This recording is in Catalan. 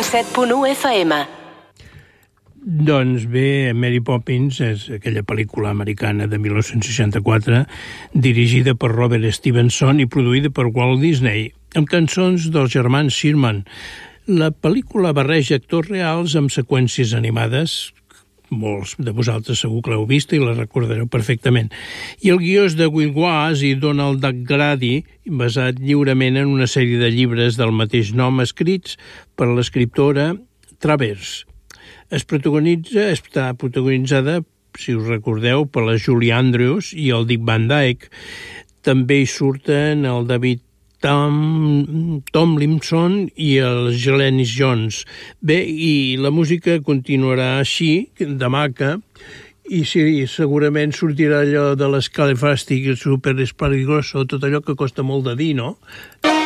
107.1 FM. Doncs bé, Mary Poppins és aquella pel·lícula americana de 1964 dirigida per Robert Stevenson i produïda per Walt Disney, amb cançons dels germans Sherman. La pel·lícula barreja actors reals amb seqüències animades. Molts de vosaltres segur que l'heu vist i la recordareu perfectament. I el guió és de Will Wass i Donald Duck Grady, basat lliurement en una sèrie de llibres del mateix nom escrits per l'escriptora Travers. Està protagonitzada, si us recordeu, per la Julie Andrews i el Dick Van Dyke. També hi surten el David Tomlinson i el Glennis Jones. Bé, i la música continuarà així, de maca, i sí, segurament sortirà allò de l'escalefàstic, super espaligroso, tot allò que costa molt de dir, no?